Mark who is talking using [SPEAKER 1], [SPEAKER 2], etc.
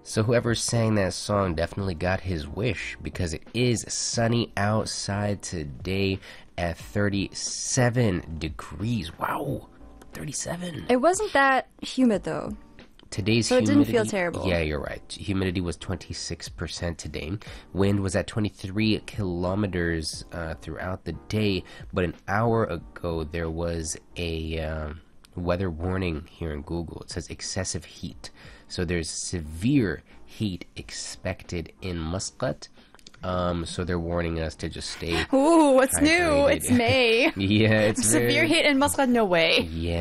[SPEAKER 1] So whoever sang that song definitely got his wish, because it is sunny outside today at 37 degrees. Wow, 37.
[SPEAKER 2] It wasn't that humid though.
[SPEAKER 1] Today's
[SPEAKER 2] So it
[SPEAKER 1] humidity,
[SPEAKER 2] didn't feel terrible.
[SPEAKER 1] Yeah, you're right. Humidity was 26% today. Wind was at 23 kilometers throughout the day. But an hour ago, there was a weather warning here in Google. It says excessive heat. So there's severe heat expected in Muscat. So they're warning us to just stay
[SPEAKER 2] Ooh, what's new?
[SPEAKER 1] hydrated.
[SPEAKER 2] It's May.
[SPEAKER 1] Yeah, it's
[SPEAKER 2] Severe
[SPEAKER 1] very...
[SPEAKER 2] heat in Muscat, no way.
[SPEAKER 1] Yeah.